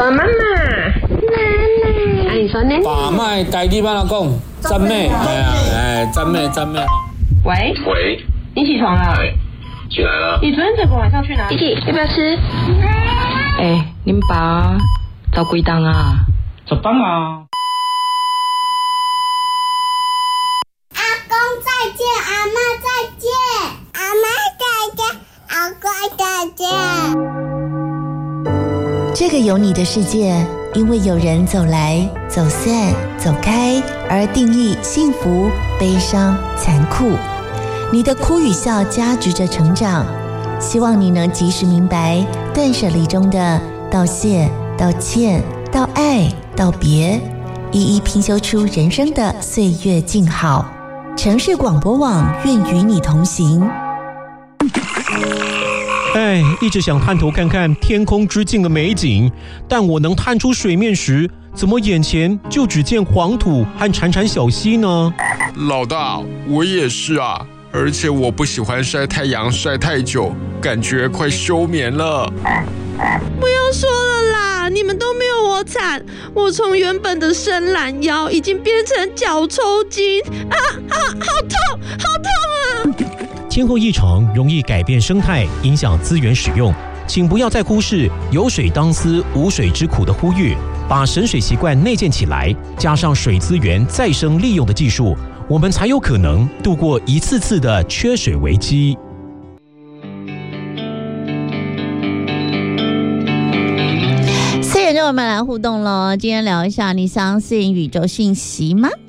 妈妈，你说呢？ 把脉台语帮他讲，赞美，赞美。 喂，你起床了？ 起来了。 你昨天整个晚上去哪里？弟弟，要不要吃？恁爸走几档啊 ？10档啊。 阿公再见，阿嬷再见，阿嬷再见，阿公再见。 这个有你的世界，因为有人走来走散走开而定义幸福悲伤残酷。你的哭与笑加值着成长，希望你能及时明白断舍离中的道谢道歉道爱道别，一一拼修出人生的岁月静好。城市广播网愿与你同行。 一直想探头看看天空之境的美景，但我能探出水面时，怎么眼前就只见黄土和潺潺小溪呢？ 老大，我也是啊，而且我不喜欢晒太阳晒太久，感觉快休眠了。 不要说了啦，你们都没有我惨，我从原本的伸懒腰已经变成脚抽筋好痛啊！ 天候异常容易改变生态，影响资源使用，请不要再忽视有水当思无水之苦的呼吁，把省水习惯内建起来，加上水资源再生利用的技术，我们才有可能度过一次次的缺水危机。 4点钟我们来互动咯，今天聊一下，你相信宇宙讯息吗？